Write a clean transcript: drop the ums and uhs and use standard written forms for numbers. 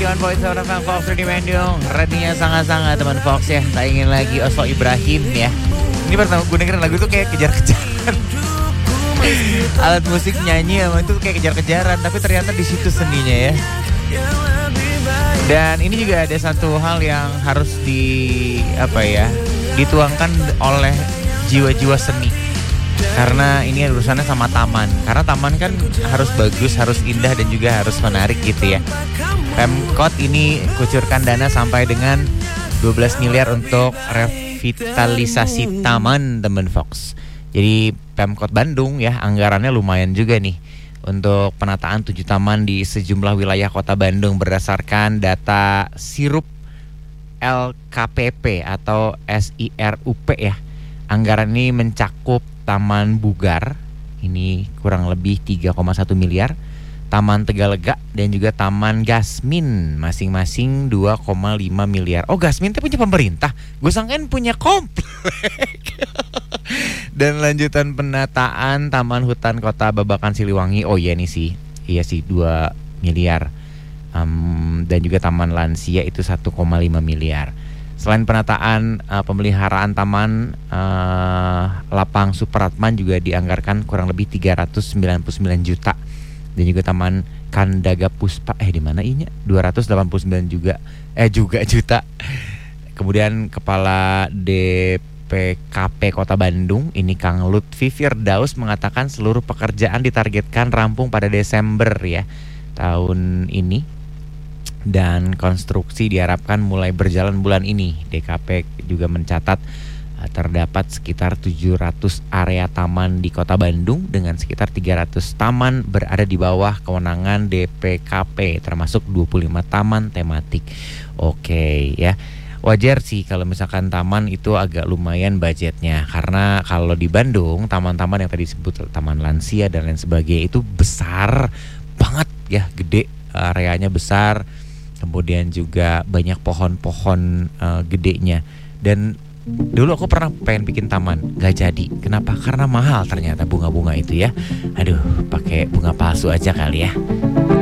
91.7 FM Fox di Bandung. Radinya sangat-sangat teman Fox ya. Tak ingin lagi Oslo Ibrahim ya. Ini pertama gue dengerin lagu itu kayak kejar-kejaran. Alat musik nyanyi sama itu kayak kejar-kejaran, tapi ternyata di situ seninya ya. Dan ini juga ada satu hal yang harus dituangkan oleh jiwa-jiwa seni. Karena ini urusannya sama taman. Karena taman kan harus bagus, harus indah dan juga harus menarik gitu ya. Pemkot ini kucurkan dana sampai dengan 12 miliar untuk revitalisasi taman teman Fox. Jadi Pemkot Bandung ya anggarannya lumayan juga nih untuk penataan 7 taman di sejumlah wilayah kota Bandung berdasarkan data Sirup LKPP atau SIRUP ya. Anggaran ini mencakup Taman Bugar, ini kurang lebih 3,1 miliar, Taman Tegalega dan juga Taman Gasmin, masing-masing 2,5 miliar. Oh, Gasmin itu punya pemerintah, gue sangkain punya komplek. Dan lanjutan penataan Taman Hutan Kota Babakan Siliwangi, oh iya nih sih, iya sih 2 miliar. Dan juga Taman Lansia itu 1,5 miliar. Selain penataan pemeliharaan taman, Lapang Supratman juga dianggarkan kurang lebih 399 juta. Dan juga Taman Kandaga Puspa, di mana ini? 289 juga juta. Kemudian Kepala DPKP Kota Bandung, ini Kang Lutfi Firdaus mengatakan seluruh pekerjaan ditargetkan rampung pada Desember ya tahun ini. Dan konstruksi diharapkan mulai berjalan bulan ini. DKP juga mencatat terdapat sekitar 700 area taman di Kota Bandung dengan sekitar 300 taman berada di bawah kewenangan DPKP termasuk 25 taman tematik. Oke ya. Wajar sih kalau misalkan taman itu agak lumayan budgetnya, karena kalau di Bandung taman-taman yang tadi disebut Taman Lansia dan lain sebagainya itu besar banget ya, gede, areanya besar. Kemudian juga banyak pohon-pohon gedenya. Dan dulu aku pernah pengen bikin taman, gak jadi. Kenapa? Karena mahal ternyata bunga-bunga itu ya. Aduh, pakai bunga palsu aja kali ya.